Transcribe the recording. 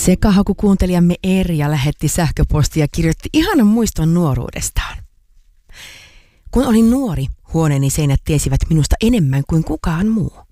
Sekahakukuuntelijamme Erja lähetti sähköpostia ja kirjoitti ihanan muiston nuoruudestaan. Kun olin nuori, huoneeni seinät tiesivät minusta enemmän kuin kukaan muu.